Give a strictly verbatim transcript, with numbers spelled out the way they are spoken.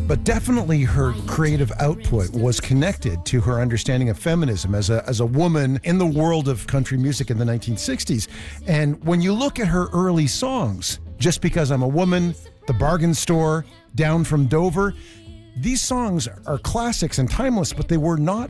but definitely her creative output was connected to her understanding of feminism as a as a woman in the world of country music in the nineteen sixties. And when you look at her early songs, Just Because I'm a Woman, The Bargain Store, Down from Dover, these songs are classics and timeless, but they were not